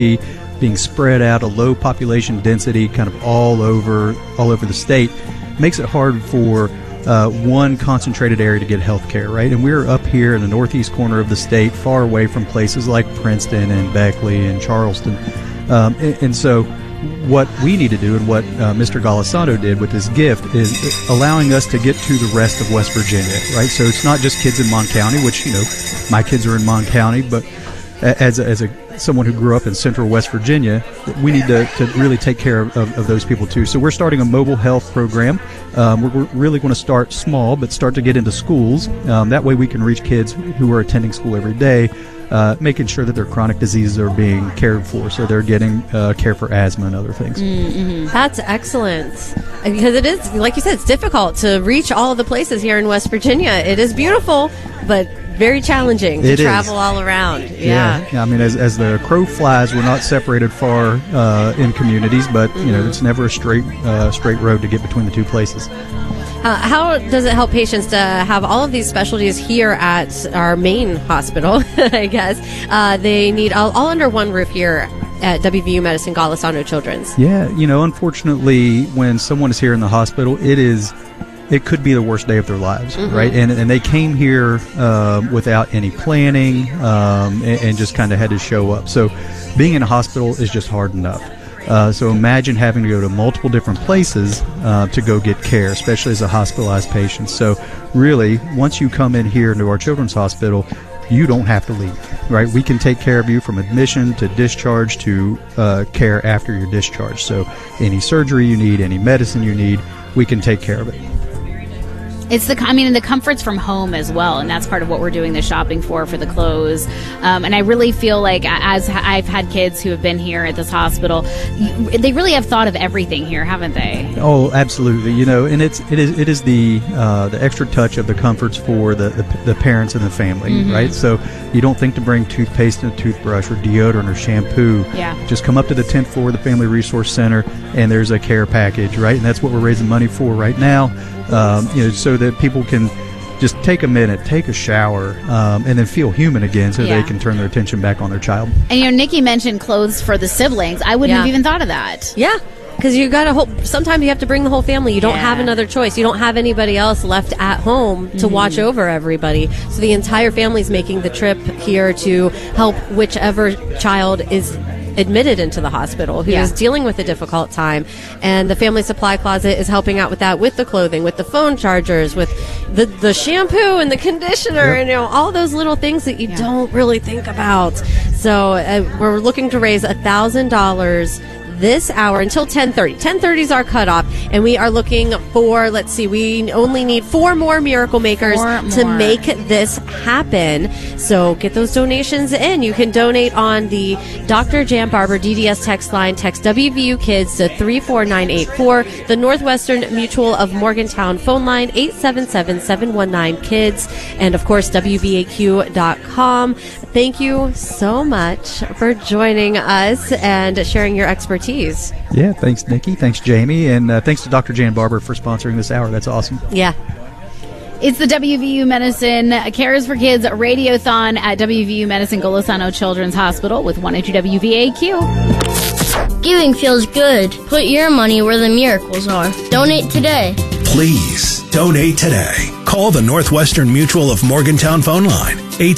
being spread out, a low population density kind of all over the state, makes it hard for one concentrated area to get health care, right? And we're up here in the northeast corner of the state, far away from places like Princeton and Beckley and Charleston. And so what we need to do, and what Mr. Golisano did with his gift, is allowing us to get to the rest of West Virginia, right? So it's not just kids in Mon County, which, my kids are in Mon County, but as someone who grew up in central West Virginia, we need to really take care of those people too. So we're starting a mobile health program. We're really going to start small, but start to get into schools. That way we can reach kids who are attending school every day, making sure that their chronic diseases are being cared for, so they're getting care for asthma and other things. Mm-hmm. That's excellent. Because it is, like you said, it's difficult to reach all of the places here in West Virginia. It is beautiful, but very challenging to travel all around. Yeah. I mean, as the crow flies, we're not separated far in communities, but it's never a straight road to get between the two places. How does it help patients to have all of these specialties here at our main hospital? I guess they need all under one roof here at WVU Medicine Golisano Children's. Yeah, unfortunately, when someone is here in the hospital, it could be the worst day of their lives, right? And they came here without any planning and just kind of had to show up. So being in a hospital is just hard enough. So imagine having to go to multiple different places to go get care, especially as a hospitalized patient. So really, once you come in here into our children's hospital, you don't have to leave, right? We can take care of you from admission to discharge to care after your discharge. So any surgery you need, any medicine you need, we can take care of it. It's the comforts from home as well, and that's part of what we're doing the shopping for the clothes. And I really feel like, as I've had kids who have been here at this hospital, they really have thought of everything here, haven't they? Oh, absolutely. And it is the extra touch of the comforts for the parents and the family, right? So you don't think to bring toothpaste and a toothbrush or deodorant or shampoo. Yeah. Just come up to the 10th floor of the Family Resource Center, and there's a care package, right? And that's what we're raising money for right now. So that people can just take a minute, take a shower, and then feel human again, so they can turn their attention back on their child. And Nikki mentioned clothes for the siblings. I wouldn't have even thought of that. Yeah. Because you got sometimes you have to bring the whole family. You don't have another choice. You don't have anybody else left at home to watch over everybody. So the entire family's making the trip here to help whichever child is admitted into the hospital who is dealing with a difficult time, and the Family Supply Closet is helping out with that, with the clothing, with the phone chargers, with the shampoo and the conditioner, and all those little things that you don't really think about. So we're looking to raise $1,000 this hour until 10:30. 10:30 is our cutoff, and we are looking for, we only need 4 more Miracle Makers to make this happen. So get those donations in. You can donate on the Dr. Jan Barber DDS text line. Text WVU Kids to 34984. The Northwestern Mutual of Morgantown phone line, 877-719-KIDS. And, of course, WVAQ.com. Thank you so much for joining us and sharing your expertise. Yeah, thanks, Nikki. Thanks, Jamie. And thanks to Dr. Jan Barber for sponsoring this hour. That's awesome. Yeah. It's the WVU Medicine Cares for Kids Radiothon at WVU Medicine Golisano Children's Hospital with 102 WVAQ. Giving feels good. Put your money where the miracles are. Donate today. Please donate today. Call the Northwestern Mutual of Morgantown phone line,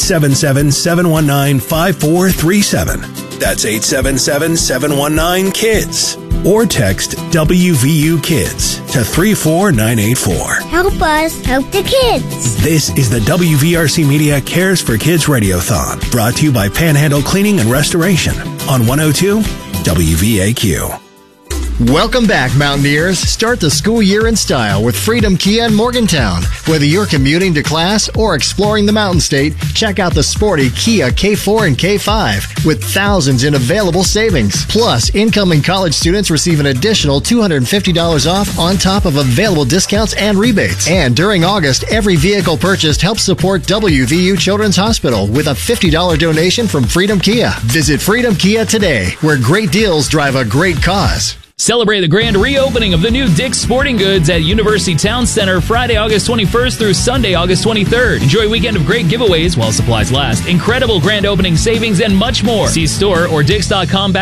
877-719-5437. That's 877-719-KIDS. Or text WVU Kids to 34984. Help us help the kids. This is the WVRC Media Cares for Kids Radiothon, brought to you by Panhandle Cleaning and Restoration on 102 WVAQ. Welcome back, Mountaineers. Start the school year in style with Freedom Kia in Morgantown. Whether you're commuting to class or exploring the Mountain State, check out the sporty Kia K4 and K5 with thousands in available savings. Plus, incoming college students receive an additional $250 off on top of available discounts and rebates. And during August, every vehicle purchased helps support WVU Children's Hospital with a $50 donation from Freedom Kia. Visit Freedom Kia today, where great deals drive a great cause. Celebrate the grand reopening of the new Dick's Sporting Goods at University Town Center Friday, August 21st through Sunday, August 23rd. Enjoy a weekend of great giveaways while supplies last, incredible grand opening savings, and much more. See store or Dicks.com